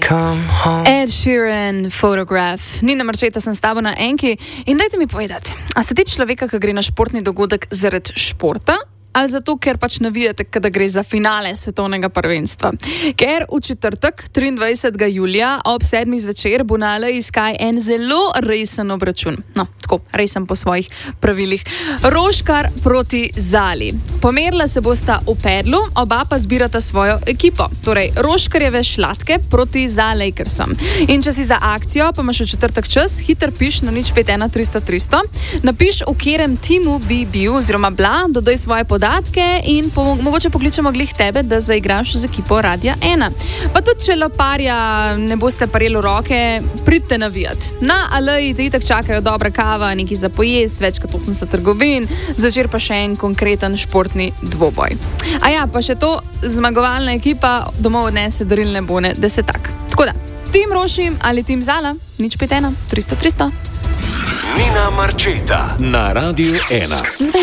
Ed Sheeran, Photograph. Nina Marčeta, sem s tabo na enki in dajte mi povedati, a ste tip človeka, ki gre na športni dogodek zaradi športa ali zato, ker pač navijate, kada gre za finale svetovnega prvenstva? Ker v četrtek, 23. julija ob 7. zvečer bo na LA Sky en zelo resen obračun. No, tako, resen po svojih pravilih. Roškar proti Zali. Pomerila se bosta v pedlu, oba pa zbirata svojo ekipo. Torej, Roškarjeve šlatke proti Lakersom. In če si za akcijo, pa imaš v četrtek čas, hiter piš na 051 300 300, napiš, v katerem timu bi bil oziroma bila, dodaj svoje podatke in mogoče pokličemo glih tebe, da zaigraš z ekipo Radia 1. Pa tudi, če loparja ne boste parjeli v roke, pridite navijati. Na Aleji te itak čakajo dobra kava, neki za pojest, več kot 80 trgovin, zvečer pa še en konkreten športni dvoboj. A ja, pa še to, zmagovalna ekipa domov odnese darilne bone desetak. Tako da, tim Roši ali tim Zala, 051 300 300. Nina Marčeta na Radiu 1.